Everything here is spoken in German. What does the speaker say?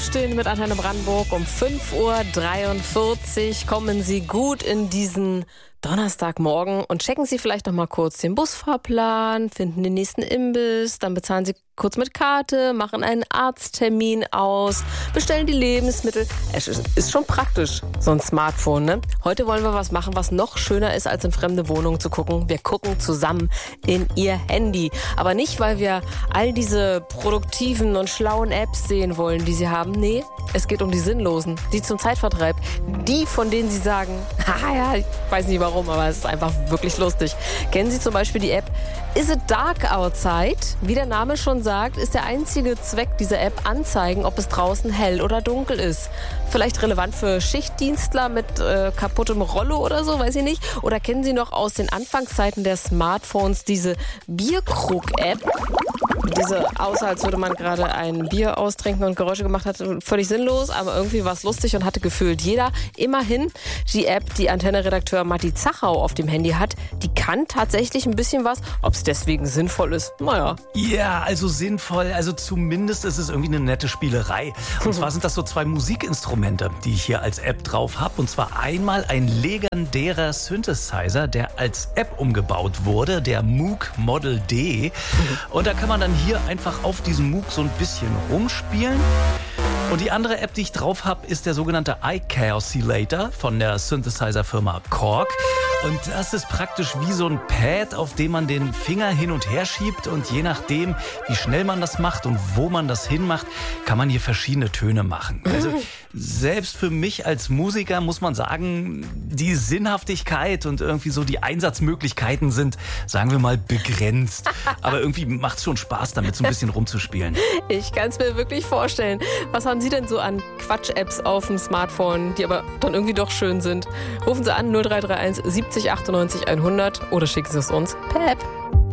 Aufstehen mit Antenne Brandenburg um 5:43 Uhr. Kommen Sie gut in diesen Donnerstagmorgen und checken Sie vielleicht noch mal kurz den Busfahrplan, finden den nächsten Imbiss, dann bezahlen Sie kurz mit Karte, machen einen Arzttermin aus, bestellen die Lebensmittel. Es ist schon praktisch, so ein Smartphone, ne? Heute wollen wir was machen, was noch schöner ist, als in fremde Wohnungen zu gucken. Wir gucken zusammen in Ihr Handy. Aber nicht, weil wir all diese produktiven und schlauen Apps sehen wollen, die Sie haben. Nee, es geht um die sinnlosen, die zum Zeitvertreib. Die, von denen Sie sagen, haha, ja, ich weiß nicht warum, aber es ist einfach wirklich lustig. Kennen Sie zum Beispiel die App Is It Dark Outside? Wie der Name schon sagt, ist der einzige Zweck dieser App anzeigen, ob es draußen hell oder dunkel ist. Vielleicht relevant für Schichtdienstler mit kaputtem Rollo oder so, weiß ich nicht. Oder kennen Sie noch aus den Anfangszeiten der Smartphones diese Bierkrug-App? Diese aussah, als würde man gerade ein Bier austrinken und Geräusche gemacht hat. Völlig sinnlos, aber irgendwie war es lustig und hatte gefühlt jeder. Immerhin, die App, die Antenne-Redakteur Matti Zachau auf dem Handy hat, die kann tatsächlich ein bisschen was. Ob es deswegen sinnvoll ist, naja. Ja, also sinnvoll. Also zumindest ist es irgendwie eine nette Spielerei. Und zwar sind das so zwei Musikinstrumente, die ich hier als App drauf habe. Und zwar einmal ein legendärer Synthesizer, der als App umgebaut wurde, der Moog Model D. Und da kann man dann hier einfach auf diesem Moog so ein bisschen rumspielen. Und die andere App, die ich drauf habe, ist der sogenannte iCalculator von der Synthesizer-Firma Korg. Und das ist praktisch wie so ein Pad, auf dem man den Finger hin und her schiebt. Und je nachdem, wie schnell man das macht und wo man das hinmacht, kann man hier verschiedene Töne machen. Also selbst für mich als Musiker muss man sagen, die Sinnhaftigkeit und irgendwie so die Einsatzmöglichkeiten sind, sagen wir mal, begrenzt. Aber irgendwie macht es schon Spaß, damit so ein bisschen rumzuspielen. Ich kann es mir wirklich vorstellen. Was haben Sie denn so an Quatsch-Apps auf dem Smartphone, die aber dann irgendwie doch schön sind? Rufen Sie an 0331 70 98 100 oder schicken Sie es uns per App.